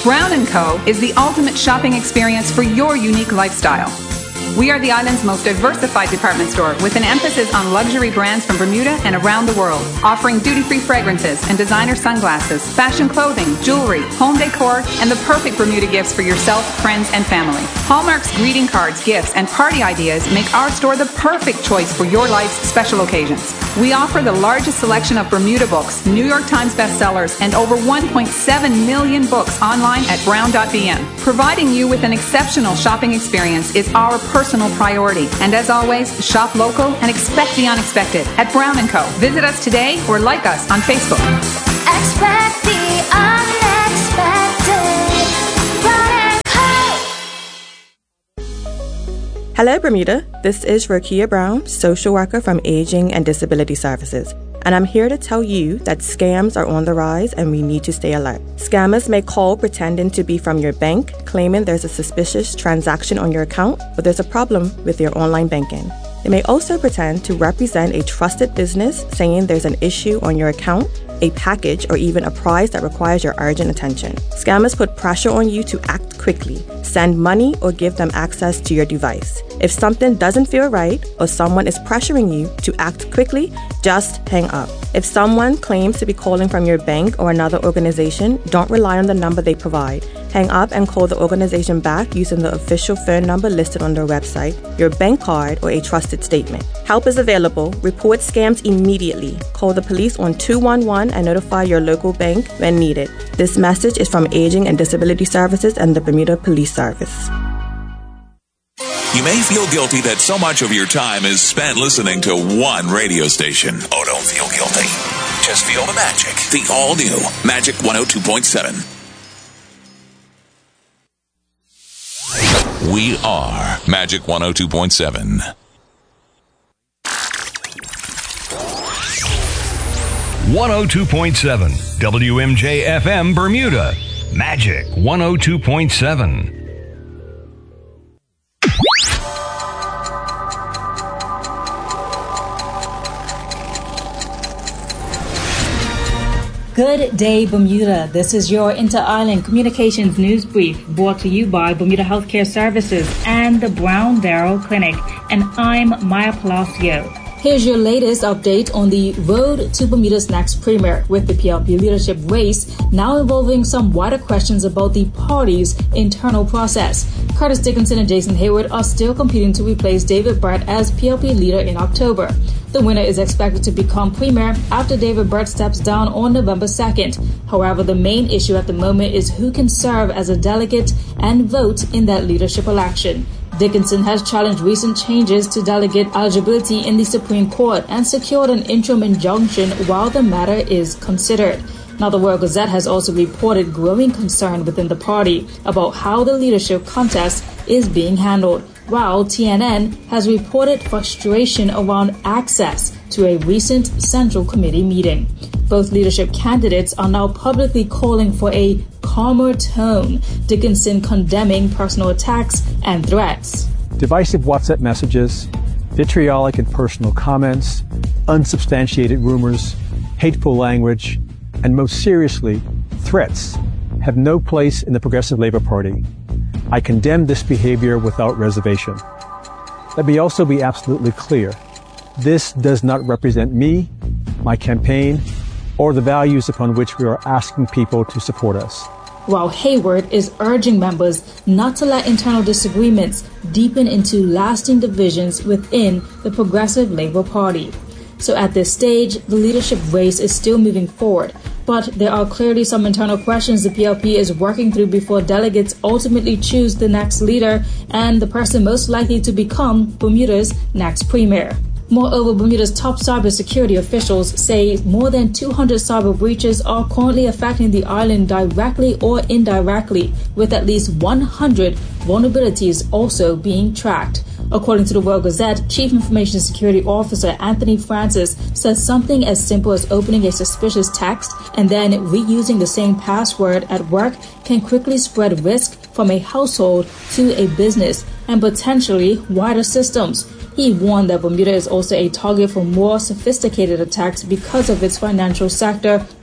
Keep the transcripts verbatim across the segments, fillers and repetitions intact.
Brown and Co. is the ultimate shopping experience for your unique lifestyle. We are the island's most diversified department store with an emphasis on luxury brands from Bermuda and around the world, offering duty-free fragrances and designer sunglasses, fashion clothing, jewelry, home decor, and the perfect Bermuda gifts for yourself, friends, and family. Hallmark's greeting cards, gifts, and party ideas make our store the perfect choice for your life's special occasions. We offer the largest selection of Bermuda books, New York Times bestsellers, and over one point seven million books online at brown dot b m. Providing you with an exceptional shopping experience is our personal priority. And as always, shop local and expect the unexpected at Brown and Co. Visit us today or like us on Facebook. Expect the unexpected. Brown and Co. Hello, Bermuda. This is Rokia Brown, social worker from Aging and Disability Services. And I'm here to tell you that scams are on the rise and we need to stay alert. Scammers may call pretending to be from your bank, claiming there's a suspicious transaction on your account, but there's a problem with your online banking. They may also pretend to represent a trusted business, saying there's an issue on your account, a package, or even a prize that requires your urgent attention. Scammers put pressure on you to act quickly, send money, or give them access to your device. If something doesn't feel right or someone is pressuring you to act quickly, just hang up. If someone claims to be calling from your bank or another organization, don't rely on the number they provide. Hang up and call the organization back using the official phone number listed on their website, your bank card, or a trusted statement. Help is available. Report scams immediately. Call the police on two one one and notify your local bank when needed. This message is from Aging and Disability Services and the Bermuda Police Service. You may feel guilty that so much of your time is spent listening to one radio station. Oh, don't feel guilty. Just feel the magic. The all-new Magic one oh two point seven. We are Magic one oh two point seven. one oh two point seven W M J F M Bermuda. Magic one oh two point seven. Good day, Bermuda. This is your Inter-Island Communications News Brief brought to you by Bermuda Healthcare Services and the Brown Barrel Clinic. And I'm Maya Palacio. Here's your latest update on the road to Bermuda's next premier, with the P L P leadership race now involving some wider questions about the party's internal process. Curtis Dickinson and Jason Hayward are still competing to replace David Burt as P L P leader in October. The winner is expected to become premier after David Burt steps down on November second. However, the main issue at the moment is who can serve as a delegate and vote in that leadership election. Dickinson has challenged recent changes to delegate eligibility in the Supreme Court and secured an interim injunction while the matter is considered. Now, the World Gazette has also reported growing concern within the party about how the leadership contest is being handled, while T N N has reported frustration around access to a recent Central Committee meeting. Both leadership candidates are now publicly calling for a calmer tone, Dickinson condemning personal attacks and threats. Divisive WhatsApp messages, vitriolic and personal comments, unsubstantiated rumors, hateful language, and most seriously, threats have no place in the Progressive Labour Party. I condemn this behavior without reservation. Let me also be absolutely clear. This does not represent me, my campaign, or the values upon which we are asking people to support us. While Hayward is urging members not to let internal disagreements deepen into lasting divisions within the Progressive Labour Party. So at this stage, the leadership race is still moving forward, but there are clearly some internal questions the P L P is working through before delegates ultimately choose the next leader and the person most likely to become Bermuda's next premier. Moreover, Bermuda's top cybersecurity officials say more than two hundred cyber breaches are currently affecting the island directly or indirectly, with at least one hundred vulnerabilities also being tracked. According to the World Gazette, Chief Information Security Officer Anthony Francis says something as simple as opening a suspicious text and then reusing the same password at work can quickly spread risk from a household to a business and potentially wider systems. He warned that Bermuda is also a target for more sophisticated attacks because of its financial sector,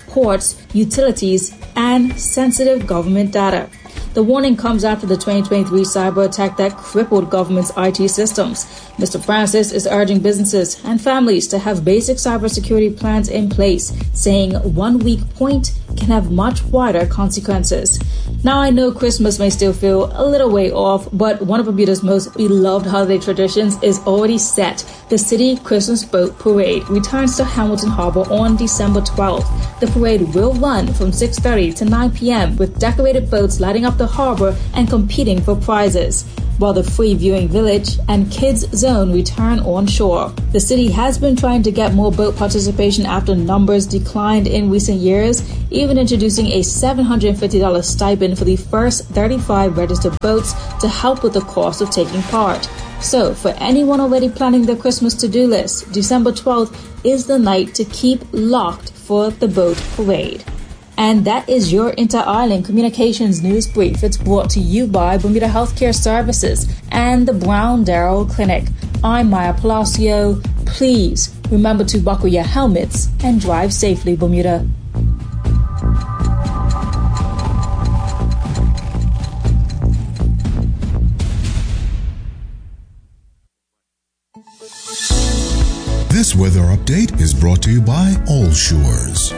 ports, utilities, and sensitive government data. The warning comes after the twenty twenty-three cyber attack that crippled government's I T systems. Mister Francis is urging businesses and families to have basic cybersecurity plans in place, saying one weak point can have much wider consequences. Now, I know Christmas may still feel a little way off, but one of Bermuda's most beloved holiday traditions is already set. The City Christmas Boat Parade returns to Hamilton Harbor on December twelfth. The parade will run from six thirty to nine p.m. with decorated boats lighting up the harbor and competing for prizes, while the Free Viewing Village and Kids Zone return on shore. The city has been trying to get more boat participation after numbers declined in recent years, even introducing a seven hundred fifty dollars stipend for the first thirty-five registered boats to help with the cost of taking part. So, for anyone already planning their Christmas to-do list, December twelfth is the night to keep locked for the boat parade. And that is your Inter-Island Communications News Brief. It's brought to you by Bermuda Healthcare Services and the Brown Darrow Clinic. I'm Maya Palacio. Please remember to buckle your helmets and drive safely, Bermuda. This weather update is brought to you by All Shores.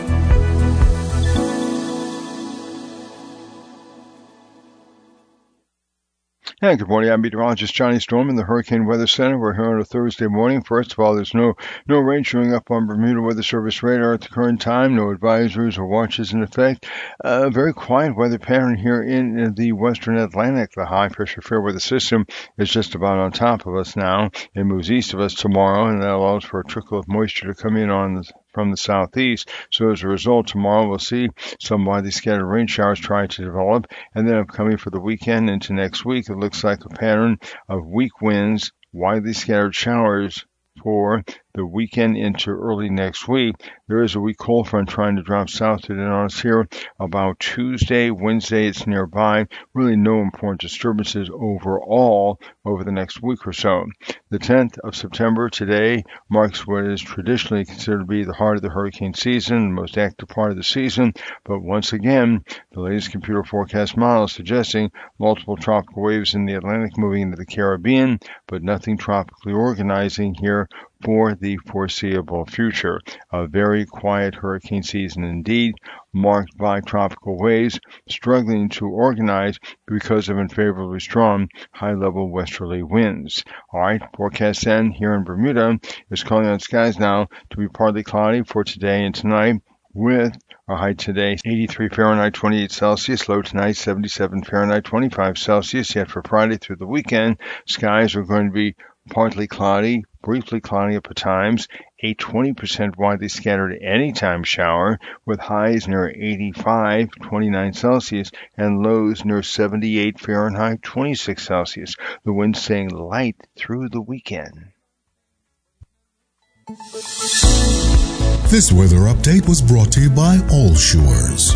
And good morning, I'm meteorologist Johnny Storm in the Hurricane Weather Center. We're here on a Thursday morning. First of all, there's no no rain showing up on Bermuda Weather Service radar at the current time. No advisories or watches in effect. A uh, very quiet weather pattern here in the western Atlantic. The high-pressure fair weather system is just about on top of us now. It moves east of us tomorrow, and that allows for a trickle of moisture to come in on the from the southeast. So as a result, tomorrow we'll see some widely scattered rain showers try to develop. And then upcoming for the weekend into next week, it looks like a pattern of weak winds, widely scattered showers for the weekend into early next week. There is a weak cold front trying to drop south to the us here about Tuesday, Wednesday. It's nearby. Really no important disturbances overall over the next week or so. The tenth of September today marks what is traditionally considered to be the heart of the hurricane season, the most active part of the season. But once again, the latest computer forecast model is suggesting multiple tropical waves in the Atlantic moving into the Caribbean, but nothing tropically organizing here for the foreseeable future. A very quiet hurricane season indeed, marked by tropical waves struggling to organize because of unfavorably strong high-level westerly winds. All right, forecast then here in Bermuda is calling on skies now to be partly cloudy for today and tonight, with our high today eighty-three Fahrenheit, twenty-eight Celsius, low tonight seventy-seven Fahrenheit, twenty-five Celsius. Yet for Friday through the weekend, skies are going to be partly cloudy, briefly cloudy up at times, a twenty percent widely scattered anytime shower with highs near eighty-five, twenty-nine Celsius and lows near seventy-eight Fahrenheit, twenty-six Celsius. The wind staying light through the weekend. This weather update was brought to you by All Shores.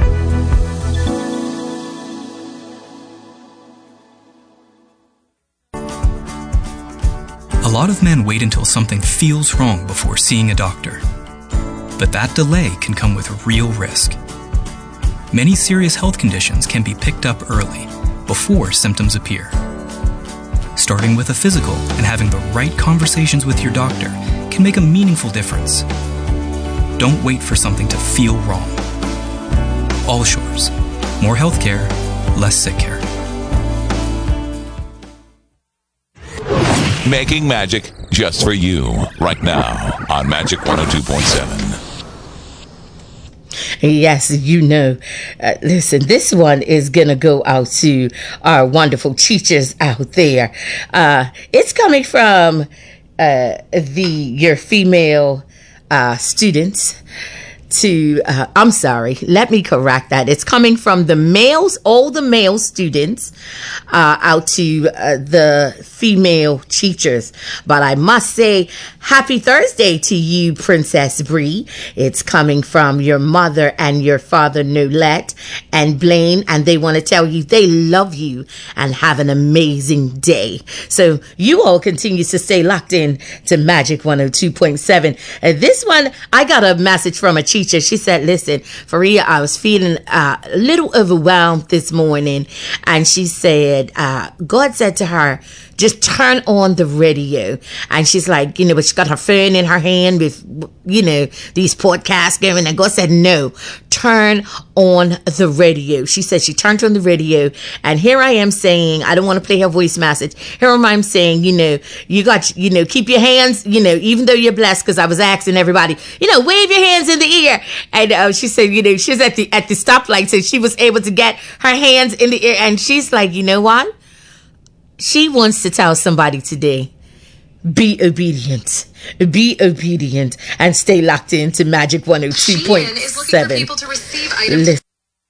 A lot of men wait until something feels wrong before seeing a doctor. But that delay can come with real risk. Many serious health conditions can be picked up early, before symptoms appear. Starting with a physical and having the right conversations with your doctor can make a meaningful difference. Don't wait for something to feel wrong. All Shores. More healthcare, less sick care. Making magic just for you right now on Magic one oh two point seven. Yes, you know. Uh, listen, this one is going to go out to our wonderful teachers out there. Uh, it's coming from uh, the your female uh, students to, uh, I'm sorry, let me correct that. It's coming from the males, all the male students, uh, out to uh, the female teachers. But I must say, happy Thursday to you, Princess Bree. It's coming from your mother and your father, Nolette and Blaine, and they want to tell you they love you and have an amazing day. So you all continue to stay locked in to Magic one oh two point seven. Uh, this one, I got a message from a teacher teacher. She said, listen, Faria, I was feeling uh, a little overwhelmed this morning. And she said, uh, God said to her, just turn on the radio. And she's like, you know, but she got her phone in her hand with, you know, these podcasts going. And God said, no, turn on the radio. She said she turned on the radio. And here I am saying, I don't want to play her voice message. Here am I saying, you know, you got, you know, keep your hands, you know, even though you're blessed, because I was asking everybody, you know, wave your hands in the air. And uh, she said, you know, she was at the, at the stoplight. So she was able to get her hands in the air. And she's like, you know what? She wants to tell somebody today, be obedient, be obedient, and stay locked into Magic one oh two point seven. Listen.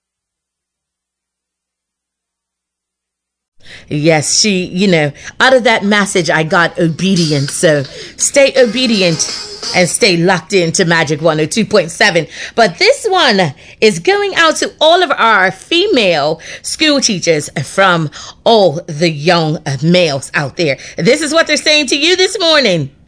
Yes, she, you know, out of that message, I got obedience. So stay obedient and stay locked into Magic one oh two point seven. But this one is going out to all of our female school teachers from all the young males out there. This is what they're saying to you this morning.